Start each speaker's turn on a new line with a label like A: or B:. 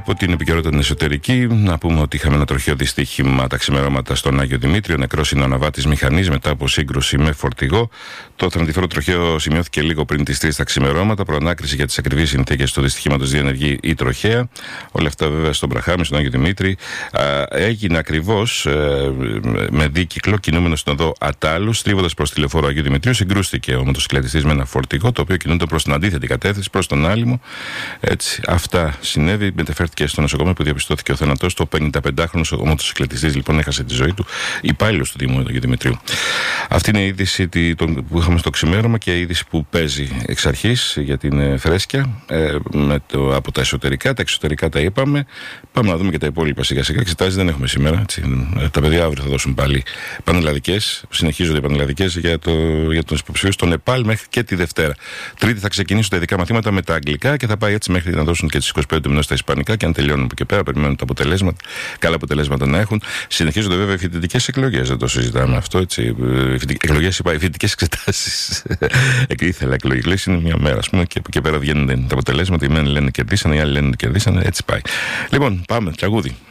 A: Από την επικαιρότητα την εσωτερική, να πούμε ότι είχαμε ένα τροχαίο δυστύχημα τα ξημερώματα στον Άγιο Δημήτριο. Νεκρός είναι ο αναβάτης μηχανής μετά από σύγκρουση με φορτηγό. Το θανατηφόρο τροχαίο σημειώθηκε λίγο πριν τις 3 τα ξημερώματα. Προανάκριση για τις ακριβείς συνθήκες του δυστυχήματος διενεργεί η τροχαία. Όλα αυτά βέβαια στον Μπραχάμι, στον Άγιο Δημήτρη. Έγινε ακριβώς με δίκυκλο κινούμενο στην οδό Ατάλου, στρίβοντας προς τη λεωφόρο Αγίου Δημητρίου. Συγκρούστηκε ο μοτοσυκλετιστής με ένα φορτηγό, το οποίο κινούνται προς την αντίθετη κατεύθυνση, προς τον άλυμο. Έτσι, αυτά συνέβη. Μεταφέρθηκε στο νοσοκομείο που διαπιστώθηκε ο θάνατος. Το 55χρονος ο μοτοσυκλετιστής λοιπόν έχασε τη ζωή του, υπάλληλος του Δήμου Αγίου Δημητρίου. Αυτή είναι η είδηση που είχαμε στο ξημέρωμα και η είδηση που παίζει εξ αρχής για την Φρέσκια από τα εσωτερικά. Τα εξωτερικά τα είπαμε. Πάμε να δούμε και τα υπόλοιπα σιγά σιγά. Εξετάσεις δεν έχουμε σήμερα. Έτσι. Τα παιδιά αύριο θα δώσουν πάλι πανελλαδικές. Συνεχίζονται οι πανελλαδικές για τους υποψηφίους στο Νεπάλ μέχρι και τη Δευτέρα. Τρίτη θα ξεκινήσουν τα ειδικά μαθήματα με τα αγγλικά και θα πάει έτσι μέχρι να δώσουν και τις 25 του μηνός στα ισπανικά. Και αν τελειώνουν από εκεί πέρα, περιμένουν τα αποτελέσματα, καλά αποτελέσματα να έχουν. Συνεχίζονται βέβαια οι φοιτητικές εκλογές, δεν το συζητάμε αυτό. Έτσι. Εκλογές, οι φοιτητικές εξετάσεις. Ήθελα εκλογές, είναι μια μέρα, ας πούμε, και από εκεί πέρα βγαίνουν τα αποτελέσματα. Οι μεν λένε κερδίσανε, οι άλλοι λένε κερδίσανε. Έτσι πάει. Λοιπόν, πάμε, τραγούδι.